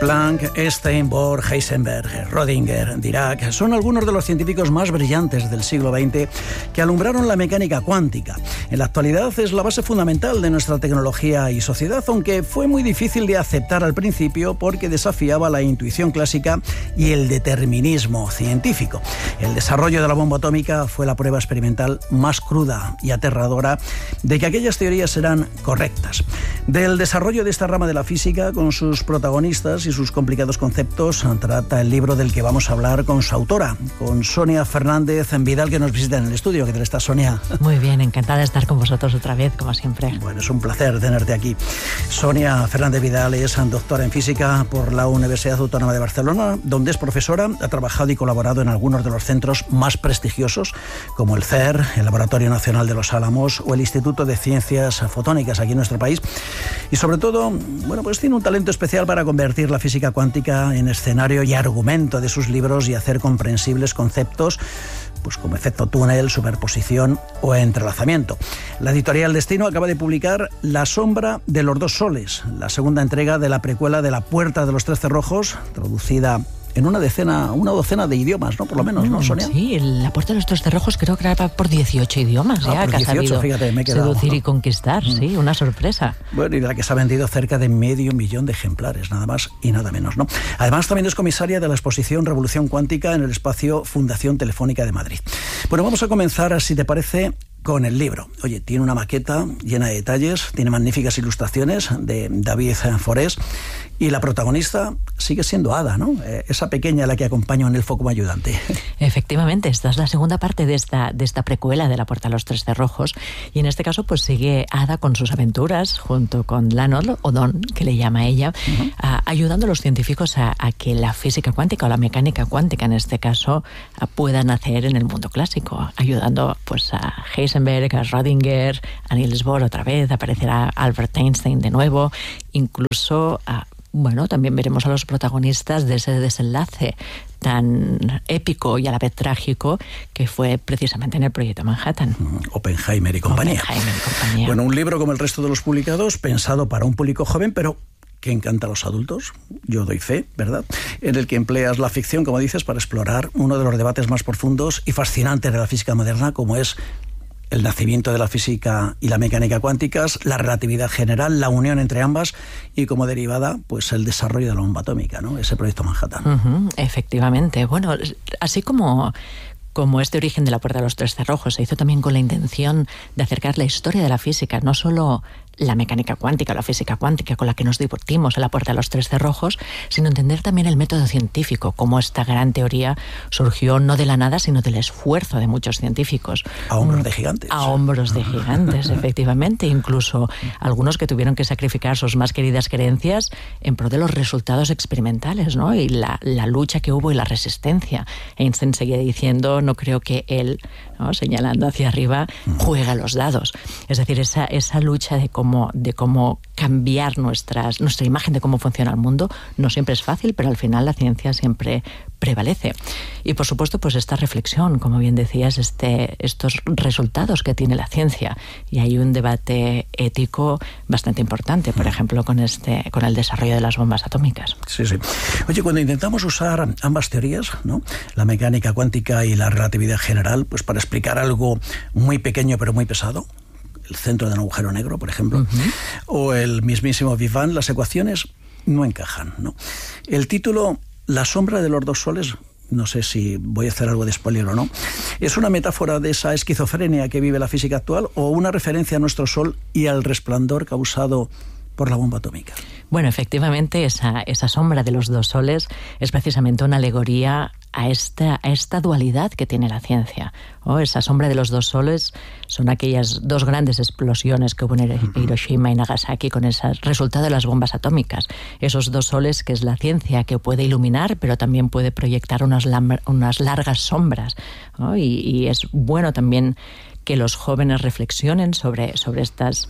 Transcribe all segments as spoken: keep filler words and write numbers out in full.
Planck, Einstein, Bohr, Heisenberg, Rödinger, Dirac son algunos de los científicos más brillantes del siglo veinte que alumbraron la mecánica cuántica. En la actualidad es la base fundamental de nuestra tecnología y sociedad, aunque fue muy difícil de aceptar al principio porque desafiaba la intuición clásica y el determinismo científico. El desarrollo de la bomba atómica fue la prueba experimental más cruda y aterradora de que aquellas teorías eran correctas. Del desarrollo de esta rama de la física, con sus protagonistas y sus complicados conceptos, trata el libro del que vamos a hablar con su autora, con Sonia Fernández Vidal, que nos visita en el estudio. ¿Qué tal estás, Sonia? Muy bien, encantada de estar con vosotros otra vez, como siempre. Bueno, es un placer tenerte aquí. Sonia Fernández Vidal es doctora en física por la Universidad Autónoma de Barcelona, donde es profesora, ha trabajado y colaborado en algunos de los centros más prestigiosos, como el C E R, el Laboratorio Nacional de los Álamos o el Instituto de Ciencias Fotónicas aquí en nuestro país. Y sobre todo, bueno, pues tiene un talento especial para convertir la física cuántica en escenario y argumento de sus libros y hacer comprensibles conceptos pues como efecto túnel, superposición o entrelazamiento. La editorial Destino acaba de publicar La sombra de los dos soles, la segunda entrega de la precuela de La puerta de los tres cerrojos, traducida en una decena, una docena de idiomas, ¿no? Por lo menos, ¿no, Sonia? Sí, La puerta de los tres cerrojos creo que era por dieciocho idiomas, ah, ya, por que dieciocho, ha sabido fíjate, me he quedado, seducir ¿no? y conquistar, mm. sí, una sorpresa. Bueno, y de la que se ha vendido cerca de medio millón de ejemplares, nada más y nada menos, ¿no? Además, también es comisaria de la exposición Revolución Cuántica en el espacio Fundación Telefónica de Madrid. Bueno, vamos a comenzar, si te parece, con el libro. Oye, tiene una maqueta llena de detalles, tiene magníficas ilustraciones de David Forés y la protagonista sigue siendo Ada, ¿no? Eh, esa pequeña a la que acompaño en Elfo como ayudante. Efectivamente, esta es la segunda parte de esta, de esta precuela de La puerta a los tres cerrojos y en este caso pues sigue Ada con sus aventuras junto con Lanol, o Don, que le llama ella, uh-huh. a, ayudando a los científicos a, a que la física cuántica o la mecánica cuántica en este caso a, pueda nacer en el mundo clásico, ayudando pues a Heisenberg, a Rödinger, a Niels Bohr otra vez, aparecerá Albert Einstein de nuevo, incluso a Bueno, también veremos a los protagonistas de ese desenlace tan épico y a la vez trágico que fue precisamente en el proyecto Manhattan. Oppenheimer y compañía. Oppenheimer y compañía. Bueno, un libro como el resto de los publicados, pensado para un público joven, pero que encanta a los adultos, yo doy fe, ¿verdad? En el que empleas la ficción, como dices, para explorar uno de los debates más profundos y fascinantes de la física moderna, como es el nacimiento de la física y la mecánica cuánticas, la relatividad general, la unión entre ambas y como derivada, pues el desarrollo de la bomba atómica, ¿no? Ese proyecto Manhattan. Uh-huh, efectivamente. Bueno, así como, como este origen de La puerta de los tres cerrojos se hizo también con la intención de acercar la historia de la física, no solo la mecánica cuántica, la física cuántica con la que nos divertimos en La puerta de los tres cerrojos, sino entender también el método científico, cómo esta gran teoría surgió no de la nada, sino del esfuerzo de muchos científicos. A hombros de gigantes. A hombros de gigantes, efectivamente. Incluso algunos que tuvieron que sacrificar sus más queridas creencias en pro de los resultados experimentales, ¿no? Y la, la lucha que hubo y la resistencia. Einstein seguía diciendo, no creo que él, ¿no?, señalando hacia arriba, juega los dados. Es decir, esa, esa lucha de cómo Cómo, de cómo cambiar nuestras, nuestra imagen de cómo funciona el mundo no siempre es fácil, pero al final la ciencia siempre prevalece. Y por supuesto, pues esta reflexión, como bien decías, este, estos resultados que tiene la ciencia. Y hay un debate ético bastante importante, por ejemplo, con, este, con el desarrollo de las bombas atómicas. Sí, sí. Oye, cuando intentamos usar ambas teorías, ¿no?, la mecánica cuántica y la relatividad general, pues para explicar algo muy pequeño pero muy pesado, el centro de un agujero negro, por ejemplo, uh-huh. o el mismísimo Big Bang, las ecuaciones no encajan, ¿no? El título La sombra de los dos soles, no sé si voy a hacer algo de spoiler o no, ¿es una metáfora de esa esquizofrenia que vive la física actual o una referencia a nuestro Sol y al resplandor causado por la bomba atómica? Bueno, efectivamente, esa, esa sombra de los dos soles es precisamente una alegoría a esta, a esta dualidad que tiene la ciencia. ¿Oh? Esa sombra de los dos soles son aquellas dos grandes explosiones que hubo en Hiroshima y Nagasaki con ese resultado de las bombas atómicas. Esos dos soles que es la ciencia que puede iluminar, pero también puede proyectar unas, unas largas sombras. ¿Oh? Y, y es bueno también que los jóvenes reflexionen sobre, sobre estas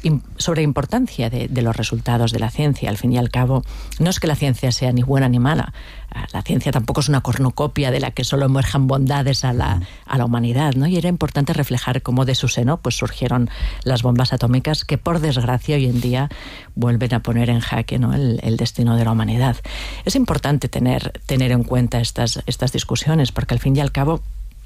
sobre importancia de, de los resultados de la ciencia. Al fin y al cabo, no es que la ciencia sea ni buena ni mala. La ciencia tampoco es una cornucopia de la que solo emerjan bondades a la, a la humanidad, ¿no? Y era importante reflejar cómo de su seno pues, surgieron las bombas atómicas que, por desgracia, hoy en día vuelven a poner en jaque, ¿no? el, el destino de la humanidad. Es importante tener, tener en cuenta estas, estas discusiones, porque al fin y al cabo,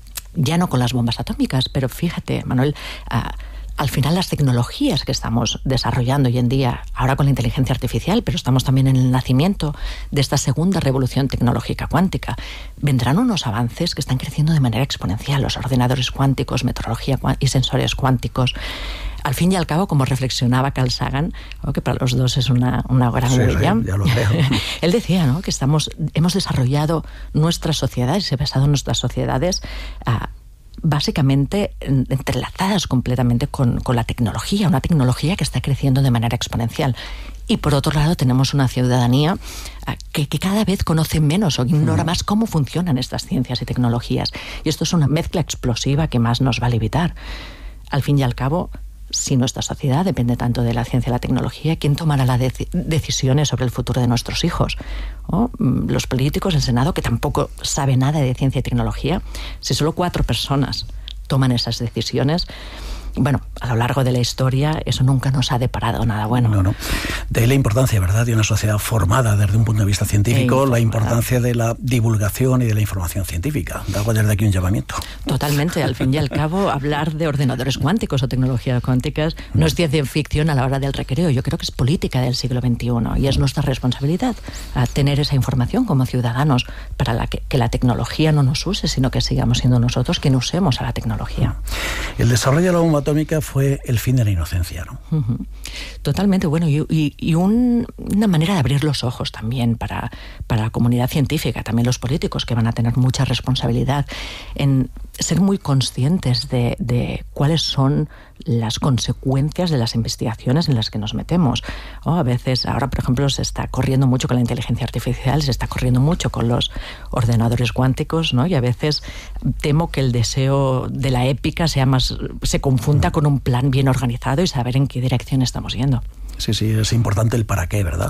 ya no con las bombas atómicas, pero fíjate, Manuel, uh, al final las tecnologías que estamos desarrollando hoy en día, ahora con la inteligencia artificial, pero estamos también en el nacimiento de esta segunda revolución tecnológica cuántica, vendrán unos avances que están creciendo de manera exponencial, los ordenadores cuánticos, metrología y sensores cuánticos. Al fin y al cabo, como reflexionaba Carl Sagan, ¿no? que para los dos es una, una gran sí, huella, sí, ya lo veo. Él decía, ¿no? que estamos, hemos desarrollado nuestras sociedades, se ha basado en nuestras sociedades uh, básicamente entrelazadas completamente con, con la tecnología, una tecnología que está creciendo de manera exponencial. Y por otro lado tenemos una ciudadanía uh, que, que cada vez conoce menos o ignora más cómo funcionan estas ciencias y tecnologías. Y esto es una mezcla explosiva que más nos va a limitar. Al fin y al cabo, si nuestra sociedad depende tanto de la ciencia y la tecnología, ¿quién tomará las dec- decisiones sobre el futuro de nuestros hijos? ¿O los políticos, el Senado, que tampoco sabe nada de ciencia y tecnología? Si solo cuatro personas toman esas decisiones, bueno, a lo largo de la historia eso nunca nos ha deparado nada bueno. No, no. De ahí la importancia, ¿verdad?, de una sociedad formada desde un punto de vista científico, la importancia de la divulgación y de la información científica. Hago desde aquí un llamamiento. Totalmente. Al fin y al cabo, hablar de ordenadores cuánticos o tecnologías cuánticas no es ciencia ficción a la hora del recreo. Yo creo que es política del siglo veintiuno y es nuestra responsabilidad a tener esa información como ciudadanos para la que, que la tecnología no nos use, sino que sigamos siendo nosotros quienes usemos a la tecnología. El desarrollo de la bomba atómica fue el fin de la inocencia, ¿no? Uh-huh. Totalmente, bueno, y, y, y un, una manera de abrir los ojos también para, para la comunidad científica, también los políticos, que van a tener mucha responsabilidad en ser muy conscientes de, de cuáles son las consecuencias de las investigaciones en las que nos metemos. Oh, a veces, ahora por ejemplo, se está corriendo mucho con la inteligencia artificial, se está corriendo mucho con los ordenadores cuánticos, ¿no? Y a veces temo que el deseo de la épica sea más, se confunda con un plan bien organizado y saber en qué dirección estamos yendo. Sí, sí, es importante el para qué, ¿verdad?